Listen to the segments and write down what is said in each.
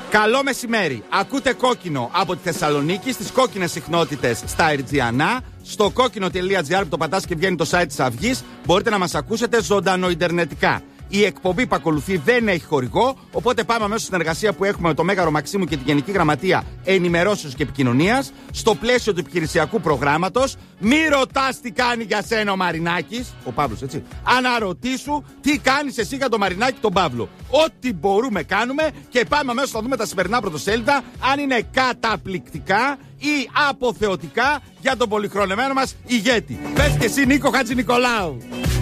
Καλό μεσημέρι. Ακούτε Κόκκινο από τη Θεσσαλονίκη στις κόκκινες συχνότητες στα Ερτζιανά. Στο κόκκινο.gr που το πατάς και βγαίνει το site της Αυγής, μπορείτε να μας ακούσετε ζωντανό ιντερνετικά. Η εκπομπή που ακολουθεί δεν έχει χορηγό, οπότε πάμε αμέσως στην συνεργασία που έχουμε με το Μέγαρο Μαξίμου και τη Γενική Γραμματεία Ενημερώσεως και Επικοινωνίας, στο πλαίσιο του επιχειρησιακού προγράμματος. Μη ρωτάς τι κάνει για σένα ο Μαρινάκης, ο Παύλος, έτσι. Αναρωτήσου τι κάνεις εσύ για τον Μαρινάκη τον Παύλο. Ό,τι μπορούμε κάνουμε και πάμε αμέσως να δούμε τα σημερινά πρωτοσέλιδα, αν είναι καταπληκτικά ή αποθεωτικά για τον πολυχρονεμένο μας ηγέτη. Πες και εσύ, Νίκο Χατζηνικολάου.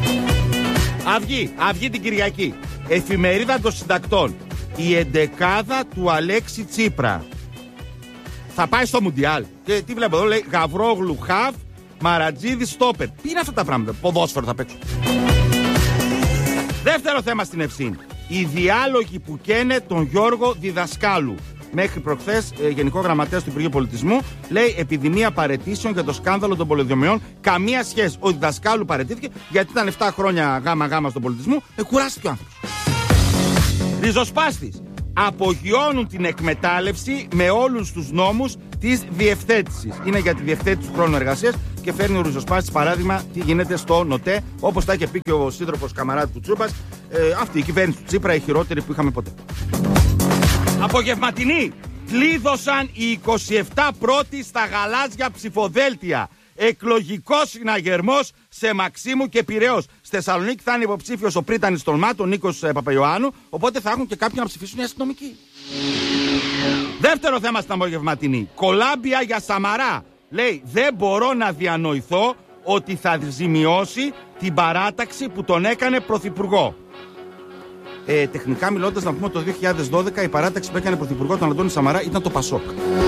Αυγή την Κυριακή. Εφημερίδα των Συντακτών. Η εντεκάδα του Αλέξη Τσίπρα θα πάει στο Μουντιάλ. Και τι βλέπω εδώ, λέει Γαβρόγλου Χαβ, Μαρατζίδη Στόπερ. Τι είναι αυτά τα πράγματα, ποδόσφαιρο θα παίξουν. Δεύτερο θέμα στην Ευσύνη. Οι διάλογοι που καίνε τον Γιώργο Διδασκάλου. Μέχρι προχθές, Γενικό Γραμματέας του Υπουργείου Πολιτισμού λέει επιδημία παραιτήσεων για το σκάνδαλο των πολεοδομιών. Καμία σχέση. Ο Διδασκάλου παραιτήθηκε γιατί ήταν 7 χρόνια γάμα στον πολιτισμό. Κουράστηκε ο άνθρωπος. Ριζοσπάστης. Απογειώνουν την εκμετάλλευση με όλους τους νόμους της διευθέτησης. Είναι για τη διευθέτηση του χρόνου εργασίας και φέρνει ο Ριζοσπάστης παράδειγμα τι γίνεται στο ΝΟΤΕ, όπως τα είχε πει και ο σύντροφος καμαράτης του Τσούπας. Αυτή η κυβέρνηση του Τσίπρα η χειρότερη που είχαμε ποτέ. Απογευματινή. Κλείδωσαν οι 27 πρώτοι στα γαλάζια ψηφοδέλτια. Εκλογικός συναγερμός σε Μαξίμου και Πειραιώς. Στη Θεσσαλονίκη θα είναι υποψήφιος ο πρίτανης των ΜΑΤ, ο Νίκος Παπαϊωάννου, οπότε θα έχουν και κάποιοι να ψηφίσουν οι αστυνομικοί. Δεύτερο θέμα στην απογευματινή. Κολάμπια για Σαμαρά. Λέει, δεν μπορώ να διανοηθώ ότι θα ζημιώσει την παράταξη που τον έκανε πρωθυπουργό. Τεχνικά μιλώντας, να πούμε το 2012 η παράταξη που έκανε πρωθυπουργό τον Αντώνη Σαμαρά ήταν το Πασόκ.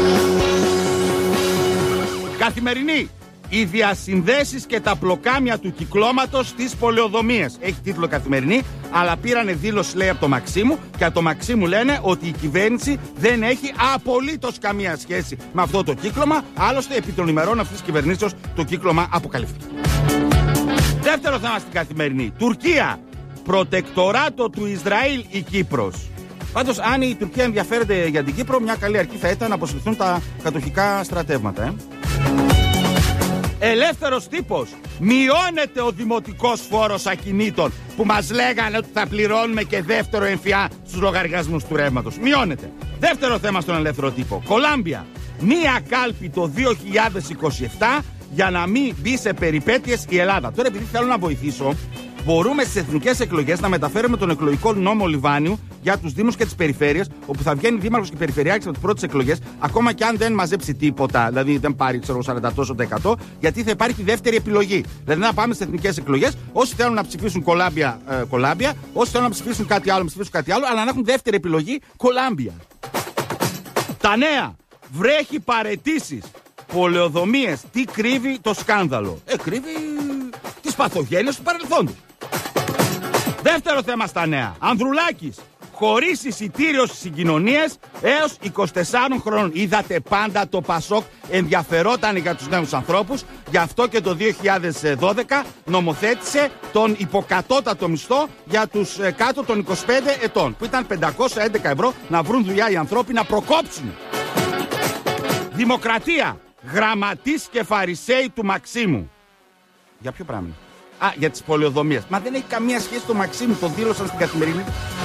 Καθημερινή. Οι διασυνδέσεις και τα πλοκάμια του κυκλώματος στις πολεοδομίες. Έχει τίτλο Καθημερινή, αλλά πήρανε δήλωση, λέει, από το Μαξίμου και από το Μαξίμου λένε ότι η κυβέρνηση δεν έχει απολύτως καμία σχέση με αυτό το κύκλωμα. Άλλωστε, επί των ημερών αυτής της κυβερνήσεως το κύκλωμα αποκαλύφθηκε. Δεύτερο θέμα στην Καθημερινή. Τουρκία. Προτεκτοράτο του Ισραήλ η Κύπρος. Πάντως, αν η Τουρκία ενδιαφέρεται για την Κύπρο, μια καλή αρχή θα ήταν να αποσυρθούν τα κατοχικά στρατεύματα. Ελεύθερος τύπος. Μειώνεται ο δημοτικός φόρος ακινήτων που μας λέγανε ότι θα πληρώνουμε και δεύτερο έμφυα στους λογαριασμούς του ρεύματος. Μειώνεται. Δεύτερο θέμα στον ελεύθερο τύπο. Κολάμπια. Μία κάλπη το 2027 για να μην μπει σε περιπέτειες η Ελλάδα. Τώρα, επειδή θέλω να βοηθήσω, μπορούμε στις εθνικές εκλογές να μεταφέρουμε τον εκλογικό νόμο Λιβάνιου για τους δήμους και τις περιφέρειες, όπου θα βγαίνει δήμαρχος και περιφερειάρχης από τις πρώτες εκλογές, ακόμα και αν δεν μαζέψει τίποτα, δηλαδή δεν πάρει 40%, γιατί θα υπάρχει δεύτερη επιλογή. Δηλαδή να πάμε στις εθνικές εκλογές, όσοι θέλουν να ψηφίσουν κολάμπια, όσοι θέλουν να ψηφίσουν κάτι άλλο, να ψηφίσουν κάτι άλλο, αλλά να έχουν δεύτερη επιλογή κολάμπια. Τα νέα. Βρέχει παραιτήσεις. Πολεοδομίες. Τι κρύβει το σκάνδαλο? Κρύβει τις παθογένειες του παρελθόντος. Δεύτερο θέμα στα νέα. Ανδρουλάκης. Χωρίς εισιτήριο στις συγκοινωνίες έως 24 χρόνων. Είδατε πάντα το Πασόκ ενδιαφερόταν για τους νέους ανθρώπους. Γι' αυτό και το 2012 νομοθέτησε τον υποκατώτατο μισθό για τους κάτω των 25 ετών. Που ήταν 511 ευρώ να βρουν δουλειά οι ανθρώποι να προκόψουν. Δημοκρατία. Γραμματείς και φαρισαίοι του Μαξίμου. Για ποιο πράγμα? Για τις πολεοδομίες. Μα δεν έχει καμία σχέση το Μαξίμου, το δήλωσαν στην Καθημερινή.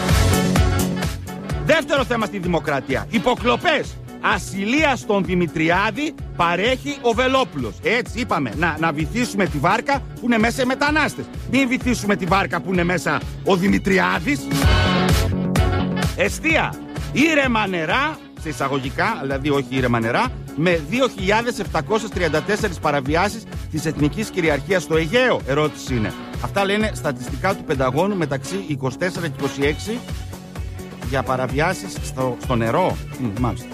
Δεύτερο θέμα στη Δημοκρατία. Υποκλοπές. Ασυλία στον Δημητριάδη παρέχει ο Βελόπουλος. Έτσι είπαμε, να βυθίσουμε τη βάρκα που είναι μέσα οι μετανάστες. Μην βυθίσουμε τη βάρκα που είναι μέσα ο Δημητριάδης. Εστία. Ήρεμα νερά, σε εισαγωγικά, δηλαδή όχι ήρεμα νερά, με 2.734 παραβιάσεις της εθνικής κυριαρχίας στο Αιγαίο. Ερώτηση είναι. Αυτά λένε στατιστικά του Πενταγώνου μεταξύ 24 και 26 για παραβιάσεις στο νερό. Μάλιστα.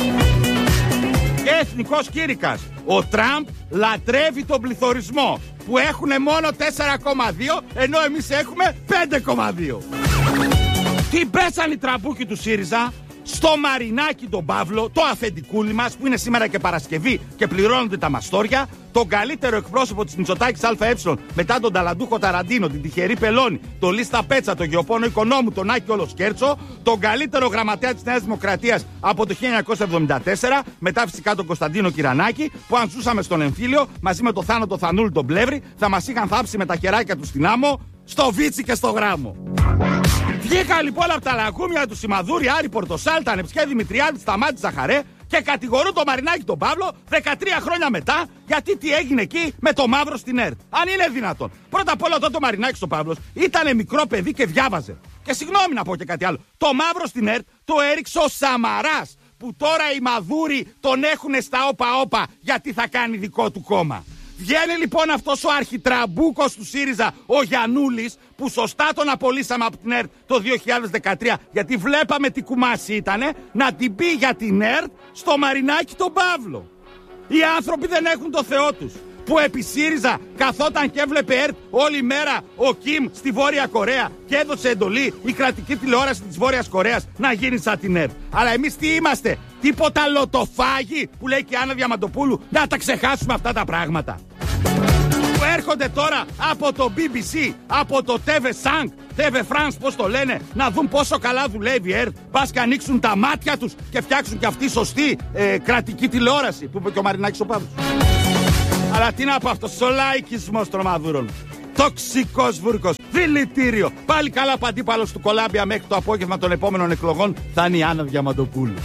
Εθνικός κήρυκας. Ο Τραμπ λατρεύει τον πληθωρισμό που έχουν μόνο 4,2 ενώ εμείς έχουμε 5,2. Τι πέσαν οι τραμπούκοι του ΣΥΡΙΖΑ? στο Μαρινάκι τον Παύλο, το αφεντικούλι μας, που είναι σήμερα και Παρασκευή και πληρώνονται τα μαστόρια, τον καλύτερο εκπρόσωπο της Μητσοτάκης ΑΕ μετά τον ταλαντούχο Ταραντίνο, την τυχερή Πελώνη, τον Λίστα Πέτσα, τον γεωπόνο Οικονόμου, τον Άκη Ολοσκέρτσο, τον καλύτερο γραμματέα της Νέας Δημοκρατίας από το 1974, μετά φυσικά τον Κωνσταντίνο Κυρανάκη, που αν ζούσαμε στον εμφύλιο μαζί με το Θάνο Θανούλη τον Πλεύρη, θα μας είχαν θάψει με τα χεράκια του στην άμμο, στο Βίτσι και στο Γράμμο. Βγήκαν λοιπόν από τα λαγούμια του Σιμαδούρη, Άρη Πορτοσάλτα, Νεψιέ Δημητριάδη, Σταμάτη Ζαχαρέ και κατηγορούν τον Μαρινάκη τον Παύλο 13 χρόνια μετά, γιατί τι έγινε εκεί με το μαύρο στην ΕΡΤ. Αν είναι δυνατόν. Πρώτα απ' όλα τότε ο Μαρινάκης ο Παύλος ήταν μικρό παιδί και διάβαζε. Και συγγνώμη να πω και κάτι άλλο. Το μαύρο στην ΕΡΤ το έριξε ο Σαμαράς, που τώρα οι Μαδούροι τον έχουνε στα όπα-όπα γιατί θα κάνει δικό του κόμμα. Βγαίνει λοιπόν αυτός ο αρχιτραμπούκος του ΣΥΡΙΖΑ, ο Γιαννούλης, που σωστά τον απολύσαμε από την ΕΡΤ το 2013, γιατί βλέπαμε τι κουμάσι ήτανε, να την πει για την ΕΡΤ στο Μαρινάκι τον Παύλο. Οι άνθρωποι δεν έχουν το Θεό τους. Που επί ΣΥΡΙΖΑ καθόταν και έβλεπε ΕΡΤ όλη μέρα ο Κιμ στη Βόρεια Κορέα και έδωσε εντολή η κρατική τηλεόραση της Βόρειας Κορέας να γίνει σαν την ΕΡΤ. Αλλά εμείς τι είμαστε, τίποτα λοτοφάγοι που λέει και η Άννα Διαμαντοπούλου, να τα ξεχάσουμε αυτά τα πράγματα. Που έρχονται τώρα από το BBC, από το TV France, πώς το λένε, να δουν πόσο καλά δουλεύει η ΕΡΤ. Πας και ανοίξουν τα μάτια τους και φτιάξουν και αυτή σωστή κρατική τηλεόραση, που είπε και ο Μαρινάκης ο Παύλος. Αλλά τι να πω, αυτός ο λαϊκισμός των Μαδούρων. Τοξικός βούρκος, δηλητήριο. Πάλι καλά που αντίπαλος του Κολάμπια μέχρι το απόγευμα των επόμενων εκλογών θα είναι η Άννα Διαμαντοπούλου.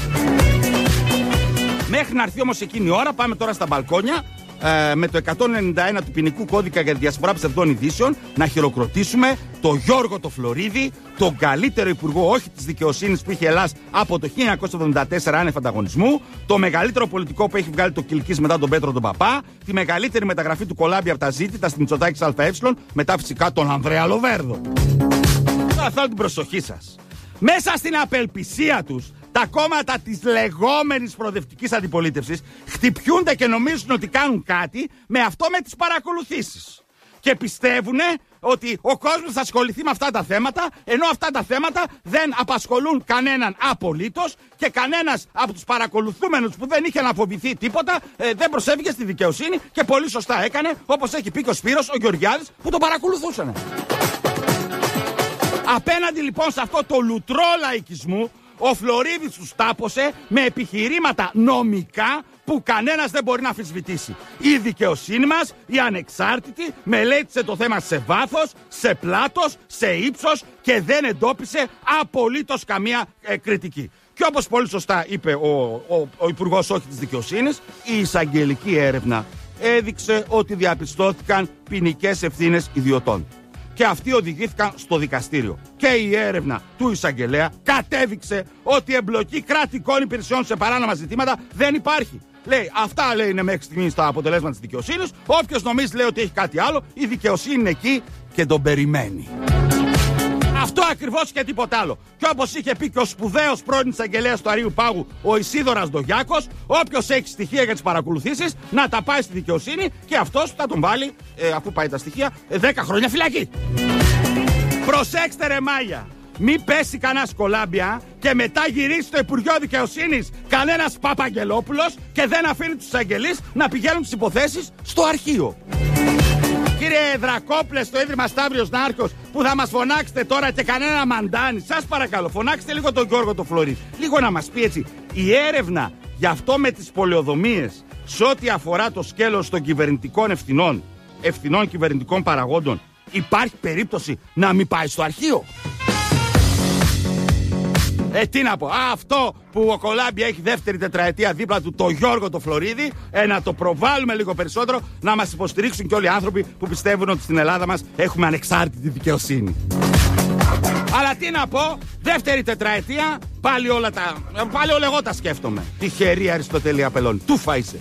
Μέχρι να έρθει όμως εκείνη η ώρα, πάμε τώρα στα μπαλκόνια με το 191 του ποινικού κώδικα για τη διασπορά ψευδών ειδήσεων να χειροκροτήσουμε τον Γιώργο το Φλωρίδη, τον καλύτερο υπουργό όχι της δικαιοσύνης που είχε Ελλάς από το 1974 άνευ ανταγωνισμού, το μεγαλύτερο πολιτικό που έχει βγάλει το Κιλκής μετά τον Πέτρο τον Παπά, τη μεγαλύτερη μεταγραφή του Κολάμπια από τα ζήτητα στην Μητσοτάκης ΑΕ, μετά φυσικά τον Ανδρέα Λοβέρδο. Τώρα θέλω την προσοχή σας. Μέσα στην απελπισία τους, τα κόμματα της λεγόμενης προοδευτικής αντιπολίτευσης χτυπιούνται και νομίζουν ότι κάνουν κάτι με αυτό, με τις παρακολουθήσεις. Και πιστεύουν ότι ο κόσμος θα ασχοληθεί με αυτά τα θέματα, ενώ αυτά τα θέματα δεν απασχολούν κανέναν απολύτως και κανένας από τους παρακολουθούμενους που δεν είχε να φοβηθεί τίποτα δεν προσέφηκε στη δικαιοσύνη και πολύ σωστά έκανε, όπως έχει πει και ο Σπύρος, ο Γεωργιάδης, που τον παρακολουθούσαν. Απέναντι λοιπόν σε αυτό το λουτρό λαϊκισμού, ο Φλωρίδης τους τάπωσε με επιχειρήματα νομικά που κανένας δεν μπορεί να αμφισβητήσει. Η δικαιοσύνη μας, η ανεξάρτητη, μελέτησε το θέμα σε βάθος, σε πλάτος, σε ύψος και δεν εντόπισε απολύτως καμία κριτική. Και όπως πολύ σωστά είπε ο Υπουργός όχι της Δικαιοσύνης, η εισαγγελική έρευνα έδειξε ότι διαπιστώθηκαν ποινικές ευθύνες ιδιωτών. Και αυτοί οδηγήθηκαν στο δικαστήριο. Και η έρευνα του εισαγγελέα κατέδειξε ότι η εμπλοκή κρατικών υπηρεσιών σε παράνομα ζητήματα δεν υπάρχει. Λέει, αυτά λέει είναι μέχρι στιγμής τα αποτελέσματα της δικαιοσύνης. Όποιος νομίζει λέει ότι έχει κάτι άλλο, η δικαιοσύνη είναι εκεί και τον περιμένει. Αυτό ακριβώς και τίποτα άλλο. Και όπως είχε πει και ο σπουδαίος πρώην εισαγγελέας του Αρείου Πάγου, ο Ισίδωρας Ντογιάκος, όποιος έχει στοιχεία για τις παρακολουθήσεις, να τα πάει στη δικαιοσύνη και αυτός θα τον βάλει, αφού πάει τα στοιχεία, 10 χρόνια φυλακή. Προσέξτε ρε μάγια, μην πέσει κανένας Κολάμπια και μετά γυρίσει στο Υπουργείο Δικαιοσύνης κανένας Παπαγγελόπουλος και δεν αφήνει τους εισαγγελείς να πηγαίνουν τις υποθέσεις στο αρχείο. Κύριε Δρακόπλε, στο Ίδρυμα Σταύριος Νάρχος, που θα μας φωνάξετε τώρα και κανένα μαντάνι, σας παρακαλώ, φωνάξτε λίγο τον Γιώργο το Φλωρίδη. Λίγο να μας πει έτσι, η έρευνα για αυτό με τις πολεοδομίες, σε ό,τι αφορά το σκέλος των κυβερνητικών ευθυνών κυβερνητικών παραγόντων, υπάρχει περίπτωση να μην πάει στο αρχείο? Τι να πω, αυτό που ο Κολάμπια έχει δεύτερη τετραετία δίπλα του, το Γιώργο το Φλωρίδη, να το προβάλλουμε λίγο περισσότερο, να μας υποστηρίξουν και όλοι οι άνθρωποι που πιστεύουν ότι στην Ελλάδα μας έχουμε ανεξάρτητη δικαιοσύνη. Αλλά τι να πω, δεύτερη τετραετία, πάλι όλα εγώ τα σκέφτομαι. Τυχερή Αριστοτέλεια Πελώνη, τούφα είσαι.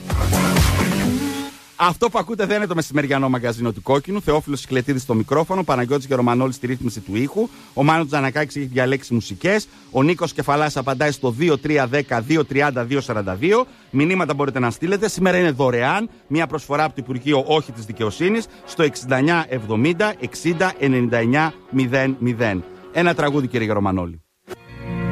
Αυτό που ακούτε δεν είναι το μεσημεριανό μαγκαζίνο του Κόκκινου. Θεόφιλος Σικλετίδης στο μικρόφωνο, Παναγιώτης Γερομανόλης στη ρύθμιση του ήχου. Ο Μάνος Τζανακάκης έχει διαλέξει μουσικές. Ο Νίκος Κεφαλάς απαντάει στο 2310-230-242. Μηνύματα μπορείτε να στείλετε. Σήμερα είναι δωρεάν. Μια προσφορά από το Υπουργείο Όχι της Δικαιοσύνης στο 6970-60-99-00. Ένα τραγούδι, κύριε Γερομανόλη.